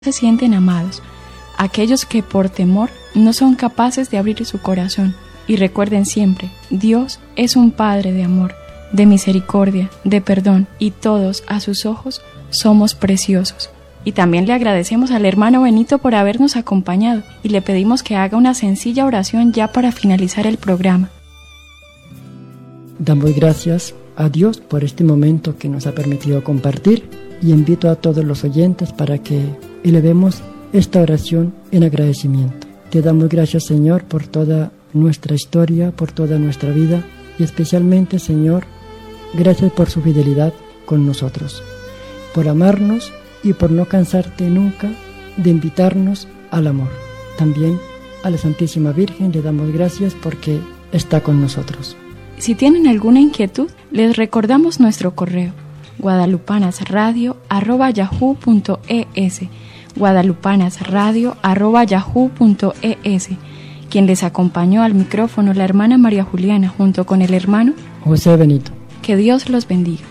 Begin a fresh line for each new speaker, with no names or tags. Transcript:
se sienten amados, aquellos que por temor no son capaces de abrir su corazón. Y recuerden siempre, Dios es un Padre de amor, de misericordia, de perdón, y todos a sus ojos somos preciosos. Y también le agradecemos al hermano Benito por habernos acompañado y le pedimos que haga una sencilla oración ya para finalizar el programa.
Damos gracias a Dios por este momento que nos ha permitido compartir y invito a todos los oyentes para que elevemos esta oración en agradecimiento. Te damos gracias, Señor, por toda nuestra historia, por toda nuestra vida y especialmente, Señor, gracias por su fidelidad con nosotros, por amarnos y por no cansarte nunca de invitarnos al amor. También a la Santísima Virgen le damos gracias porque está con nosotros.
Si tienen alguna inquietud, les recordamos nuestro correo guadalupanasradio@yahoo.es, guadalupanasradio@yahoo.es. Quien les acompañó al micrófono, la hermana María Juliana, junto con el hermano
José Benito.
Que Dios los bendiga.